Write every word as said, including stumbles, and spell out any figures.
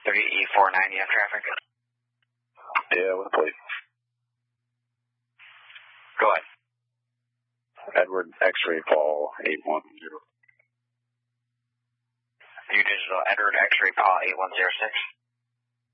three E four ninety on traffic. Yeah, with a plate. Go ahead. Edward X-ray Paul eight one zero. New digital Edward X-ray Paul eight one zero six.